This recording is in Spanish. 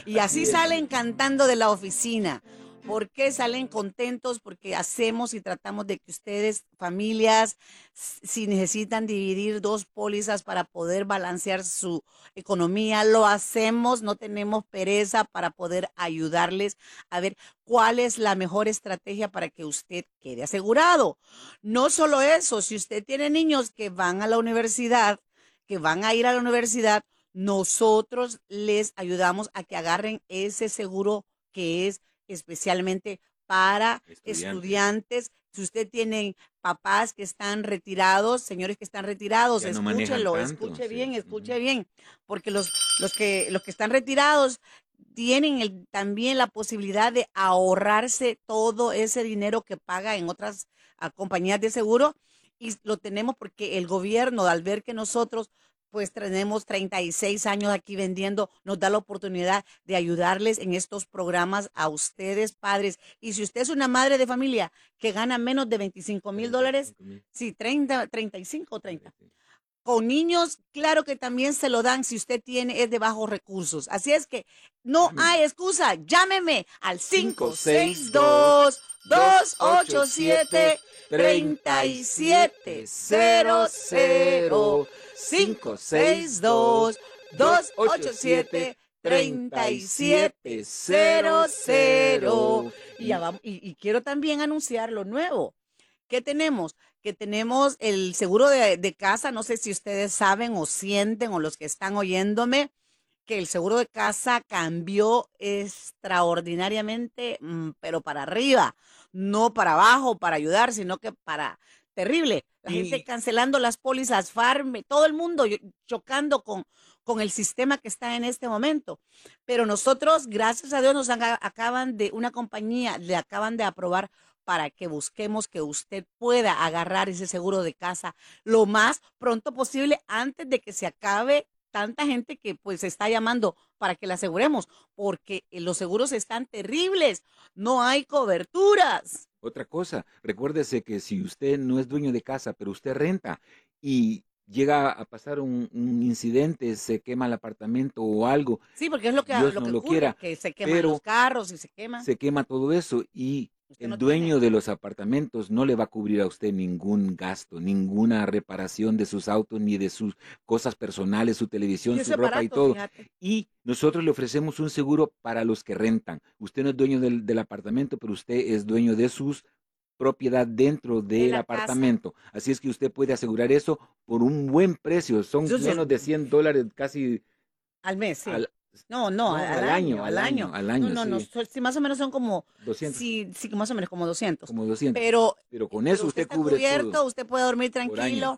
Y así Así es. salen cantando de la oficina. ¿Por qué salen contentos? Porque hacemos y tratamos de que ustedes, familias, si necesitan dividir dos pólizas para poder balancear su economía, lo hacemos, no tenemos pereza para poder ayudarles a ver cuál es la mejor estrategia para que usted quede asegurado. No solo eso, si usted tiene niños que van a la universidad, que van a ir a la universidad, nosotros les ayudamos a que agarren ese seguro que es especialmente para Estudiantes. estudiantes. Si usted tiene papás que están retirados, señores que están retirados, Ya no manejan escúchelo, tanto, sí. escuche bien, porque los que están retirados tienen también la posibilidad de ahorrarse todo ese dinero que paga en otras compañías de seguro y lo tenemos porque el gobierno, al ver que nosotros pues tenemos 36 años aquí vendiendo, nos da la oportunidad de ayudarles en estos programas a ustedes, padres. Y si usted es una madre de familia que gana menos de $25,000, 35,000. sí, 30, 35 o 30. Con niños, claro que también se lo dan si usted es de bajos recursos. Así es que no Llámeme. hay excusa. Llámeme al 562 562-287-3700. 3700 562 287 3700. Y, ya vamos, y quiero también anunciar lo nuevo. ¿Qué tenemos? Que tenemos el seguro de casa. No sé si ustedes saben o sienten o los que están oyéndome que el seguro de casa cambió extraordinariamente, pero para arriba, no para abajo, para ayudar, sino que para terrible. La gente Y cancelando las pólizas, farme, todo el mundo chocando con el sistema que está en este momento. Pero nosotros, gracias a Dios, una compañía, le acaban de aprobar para que busquemos que usted pueda agarrar ese seguro de casa lo más pronto posible antes de que se acabe tanta gente que pues está llamando para que la aseguremos, porque los seguros están terribles, no hay coberturas. otra cosa, recuérdese que si usted no es dueño de casa, pero usted renta y llega a pasar un incidente, se quema el apartamento o algo, Sí, porque es Dios lo no que lo ocurre, quiera, que se queman los pero carros y se queman. se quema todo eso y Usted el no tiene. dueño de los apartamentos no le va a cubrir a usted ningún gasto, ninguna reparación de sus autos ni de sus cosas personales, su Y televisión, su eso es ropa y barato, todo. fíjate. Y nosotros le ofrecemos un seguro para los que rentan. Usted no es dueño del apartamento, pero usted es dueño de sus propiedad dentro De del la casa. apartamento. Así es que usted puede asegurar eso por un buen precio. Son Eso menos de $100 casi al mes, sí. al, No, no, no, al año, al año. al No, año, no, no, sí, sí, más o menos son como, 200, sí, sí, más o menos como 200. como 200. Pero, Pero con pero eso usted usted está cubre todo cubierto, usted puede dormir por año. tranquilo.